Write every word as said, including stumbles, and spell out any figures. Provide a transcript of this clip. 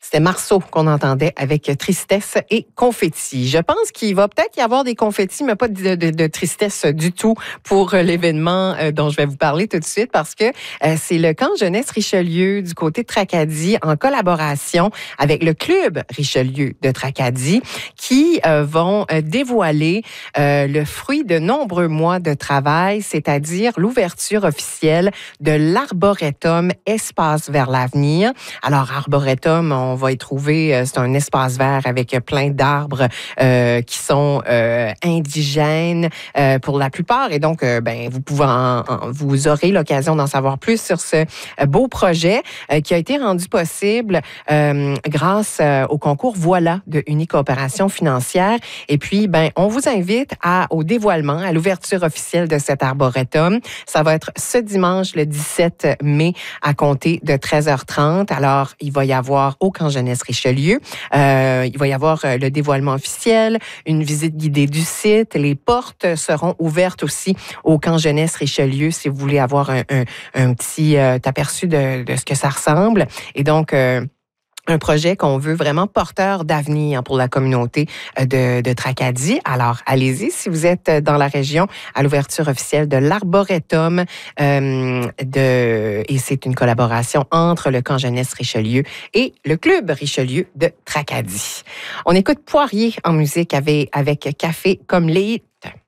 C'était Marceau qu'on entendait avec Tristesse et Confetti. Je pense qu'il va peut-être y avoir des confettis, mais pas de, de, de tristesse du tout pour l'événement dont je vais vous parler tout de suite parce que euh, c'est le camp jeunesse Richelieu du côté de Tracadie en collaboration avec le club Richelieu de Tracadie qui euh, vont euh, dévoiler euh, le fruit de nombreux mois de travail, c'est-à-dire l'ouverture officielle de l'Arboretum Espace vers l'avenir. Alors, Arboretum, on va y trouver, euh, c'est un espace vert avec plein d'arbres euh, qui sont euh, indigènes euh, pour la plupart. Et donc, euh, ben, vous pouvez en, en, vous aurez l'occasion d'en savoir plus sur ce euh, beau projet euh, qui a été rendu possible euh, grâce euh, au concours Voilà de Unicoopération financière. Et puis, ben, on vous invite à, au dévoilement, à l'ouverture officielle de cet arboretum. Ça va être ce dimanche, le dix-sept mai, à compter de treize heures trente. Alors, il va y avoir au camp jeunesse Richelieu, euh, il va y avoir euh, le dévoilement officiel, une visite guidée du site. Les portes seront ouvertes aussi au camp jeunesse Richelieu si vous voulez avoir un, un, un petit euh, aperçu de, de ce que ça ressemble. Et donc, euh, un projet qu'on veut vraiment porteur d'avenir pour la communauté de, de Tracadie. Alors, allez-y si vous êtes dans la région à l'ouverture officielle de l'Arboretum. Euh, de, et c'est une collaboration entre le camp jeunesse Richelieu et le club Richelieu de Tracadie. On écoute Poirier en musique avec, avec Café comme les hits.